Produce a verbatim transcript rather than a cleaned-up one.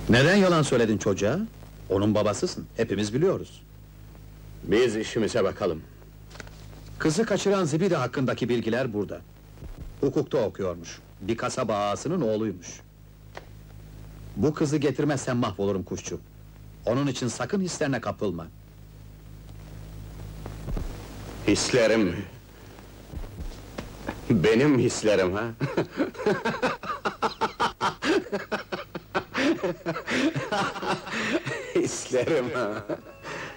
Neden yalan söyledin çocuğa? Onun babasısın, hepimiz biliyoruz. Biz işimize bakalım. Kızı kaçıran Zibidi hakkındaki bilgiler burada. Hukukta okuyormuş, bir kasaba ağasının oğluymuş. Bu kızı getirmezsen mahvolurum kuşçu. Onun için sakın hislerine kapılma. Hislerim mi? Benim hislerim ha? Hislerim ha?